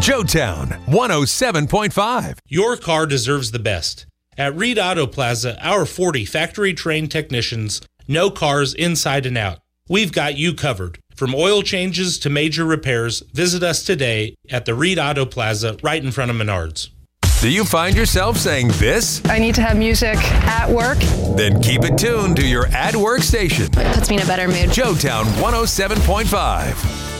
Joetown 107.5. Your car deserves the best. At Reed Auto Plaza, our 40 factory-trained technicians know cars inside and out. We've got you covered. From oil changes to major repairs, visit us today at the Reed Auto Plaza right in front of Menards. Do you find yourself saying this? I need to have music at work. Then keep it tuned to your at-work station. It puts me in a better mood. Joetown 107.5.